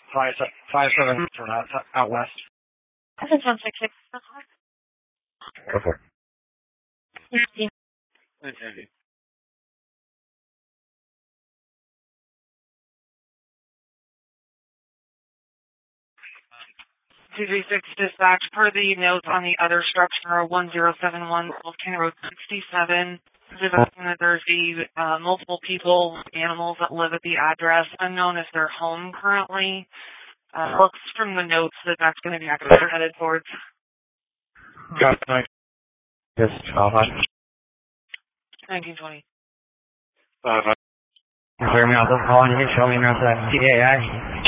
5-7 for that, out west. This is 166. Go for it. 16. Okay. 236 dispatch, per the notes on the other structure, 1071 Wolf King Road 67, suggesting that there's multiple people, animals that live at the address, unknown if they're home currently. Looks from the notes that that's going to be what they're headed towards. Got it, nice. Yes, 1920. Clear me out the call and you can show me around to that CAI.